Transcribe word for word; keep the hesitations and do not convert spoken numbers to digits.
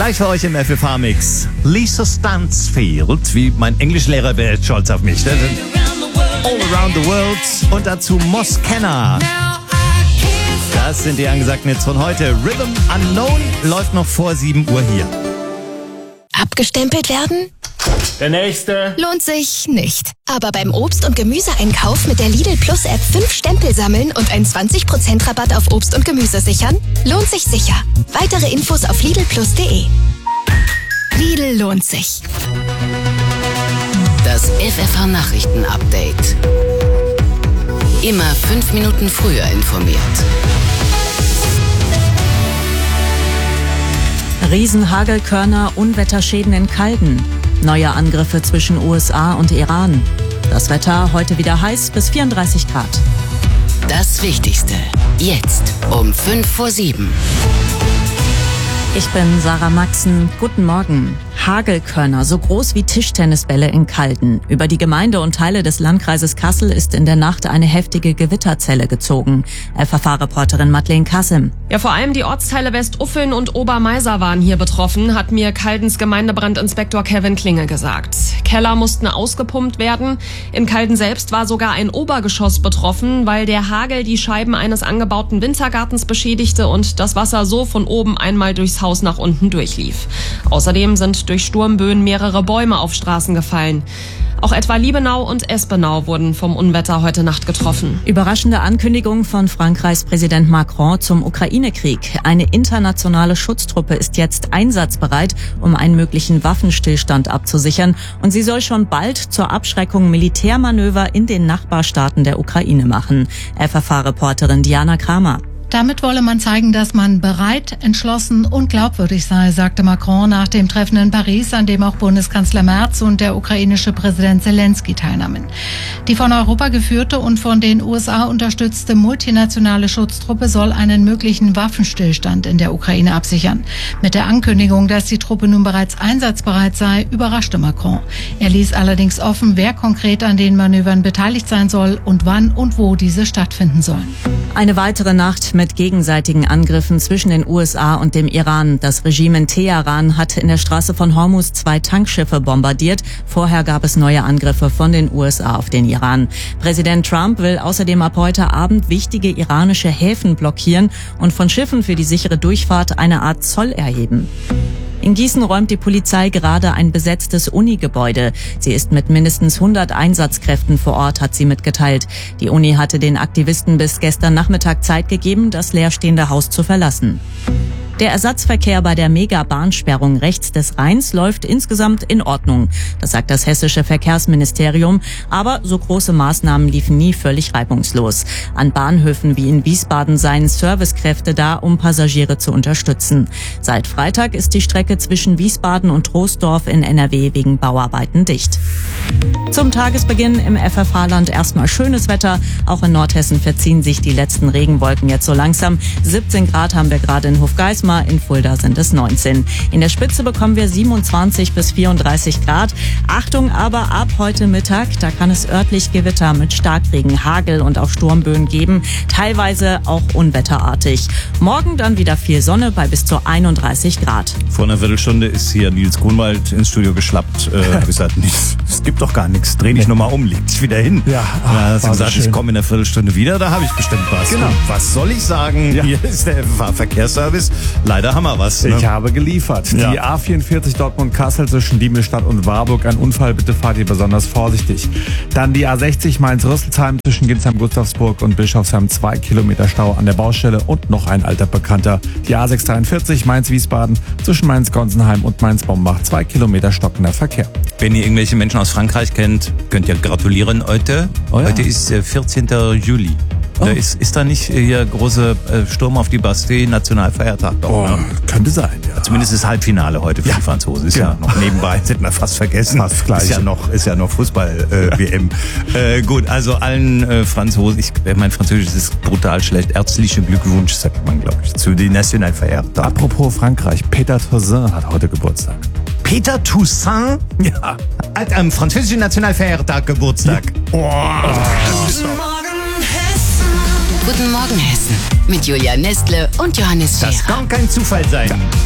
Gleich für euch im F F H-Mix. Lisa Stansfield, wie mein Englischlehrer wäre jetzt stolz auf mich. All Around the World und dazu Moskenna. Das sind die angesagten Hits von heute. Rhythm Unknown läuft noch vor sieben Uhr hier. Abgestempelt werden? Der nächste. Lohnt sich nicht. Aber beim Obst- und Gemüseeinkauf mit der Lidl Plus App fünf Stempel sammeln und einen zwanzig Prozent Rabatt auf Obst und Gemüse sichern? Lohnt sich sicher. Weitere Infos auf lidl plus punkt de. Lidl lohnt sich. Das F F H-Nachrichten-Update. Immer fünf Minuten früher informiert. Riesenhagelkörner, Unwetterschäden in Calden. Neue Angriffe zwischen U S A und Iran. Das Wetter heute wieder heiß bis vierunddreißig Grad. Das Wichtigste. Jetzt um fünf vor sieben. Ich bin Sarah Maxen. Guten Morgen. Hagelkörner, so groß wie Tischtennisbälle in Calden. Über die Gemeinde und Teile des Landkreises Kassel ist in der Nacht eine heftige Gewitterzelle gezogen. F F H-Reporterin Madeleine Kassim. Ja, vor allem die Ortsteile Westuffeln und Obermeiser waren hier betroffen, hat mir Caldens Gemeindebrandinspektor Kevin Klinge gesagt. Keller mussten ausgepumpt werden. In Calden selbst war sogar ein Obergeschoss betroffen, weil der Hagel die Scheiben eines angebauten Wintergartens beschädigte und das Wasser so von oben einmal durchs Haus nach unten durchlief. Außerdem sind durch Sturmböen mehrere Bäume auf Straßen gefallen. Auch etwa Liebenau und Espenau wurden vom Unwetter heute Nacht getroffen. Überraschende Ankündigung von Frankreichs Präsident Macron zum Ukraine-Krieg. Eine internationale Schutztruppe ist jetzt einsatzbereit, um einen möglichen Waffenstillstand abzusichern. Und sie soll schon bald zur Abschreckung Militärmanöver in den Nachbarstaaten der Ukraine machen. F F H-Reporterin Diana Kramer. Damit wolle man zeigen, dass man bereit, entschlossen und glaubwürdig sei, sagte Macron nach dem Treffen in Paris, an dem auch Bundeskanzler Merz und der ukrainische Präsident Zelensky teilnahmen. Die von Europa geführte und von den U S A unterstützte multinationale Schutztruppe soll einen möglichen Waffenstillstand in der Ukraine absichern. Mit der Ankündigung, dass die Truppe nun bereits einsatzbereit sei, überraschte Macron. Er ließ allerdings offen, wer konkret an den Manövern beteiligt sein soll und wann und wo diese stattfinden sollen. Eine weitere Nacht mit gegenseitigen Angriffen zwischen den U S A und dem Iran. Das Regime in Teheran hat in der Straße von Hormuz zwei Tankschiffe bombardiert. Vorher gab es neue Angriffe von den U S A auf den Iran. Präsident Trump will außerdem ab heute Abend wichtige iranische Häfen blockieren und von Schiffen für die sichere Durchfahrt eine Art Zoll erheben. In Gießen räumt die Polizei gerade ein besetztes Uni-Gebäude. Sie ist mit mindestens hundert Einsatzkräften vor Ort, hat sie mitgeteilt. Die Uni hatte den Aktivisten bis gestern Nachmittag Zeit gegeben, das leerstehende Haus zu verlassen. Der Ersatzverkehr bei der Mega-Bahnsperrung rechts des Rheins läuft insgesamt in Ordnung. Das sagt das hessische Verkehrsministerium. Aber so große Maßnahmen liefen nie völlig reibungslos. An Bahnhöfen wie in Wiesbaden seien Servicekräfte da, um Passagiere zu unterstützen. Seit Freitag ist die Strecke zwischen Wiesbaden und Troisdorf in N R W wegen Bauarbeiten dicht. Zum Tagesbeginn im F F H-Land erstmal schönes Wetter. Auch in Nordhessen verziehen sich die letzten Regenwolken jetzt so langsam. siebzehn Grad haben wir gerade in Hofgeismar. In Fulda sind es neunzehn. In der Spitze bekommen wir siebenundzwanzig bis vierunddreißig Grad. Achtung aber ab heute Mittag, da kann es örtlich Gewitter mit Starkregen, Hagel und auch Sturmböen geben. Teilweise auch unwetterartig. Morgen dann wieder viel Sonne bei bis zu einunddreißig Grad. Vor einer Viertelstunde ist hier Nils Grunwald ins Studio geschlappt. Äh, hab ich gesagt, es gibt doch gar nichts. Dreh dich nochmal um, leg dich wieder hin. Ja, ach, ja, hast du gesagt, so ich komme in einer Viertelstunde wieder, da habe ich bestimmt was. Genau. Und was soll ich sagen? Ja. Hier ist der F F H-Verkehrsservice. Leider haben wir was. Ne? Ich habe geliefert. Ja. Die A vierundvierzig Dortmund-Kassel zwischen Diemelstadt und Warburg. Ein Unfall, bitte fahrt ihr besonders vorsichtig. Dann die A sechzig Mainz-Rüsselsheim zwischen Ginsheim-Gustavsburg und Bischofsheim. Zwei Kilometer Stau an der Baustelle und noch ein alter Bekannter. Die A sechshundertdreiundvierzig Mainz-Wiesbaden zwischen Mainz-Gonsenheim und Mainz-Bombach. Zwei Kilometer stockender Verkehr. Wenn ihr irgendwelche Menschen aus Frankreich kennt, könnt ihr gratulieren heute. Oh ja. Heute ist äh, vierzehnten Juli. Oh. Da ist, ist da nicht hier große äh, Sturm auf die Bastille, Nationalfeiertag? Oh, ne? könnte sein, ja. Zumindest das Halbfinale heute für Ja. die Franzosen. Ist Genau. ja noch nebenbei, das hätten wir fast vergessen. Fast gleich. Ist ja noch, ist ja noch Fußball-W M. Äh, äh, gut, also allen äh, Franzosen, ich, mein Französisch ist brutal schlecht. Herzlichen Glückwunsch, sagt man, glaube ich, zu den Nationalfeiertag. Apropos Frankreich, Peter Toussaint hat heute Geburtstag. Peter Toussaint Ja. hat am französischen Nationalfeiertag Geburtstag. Oh. Guten Morgen, Hessen. Mit Julia Nestle und Johannes Scherer. Das kann kein Zufall sein.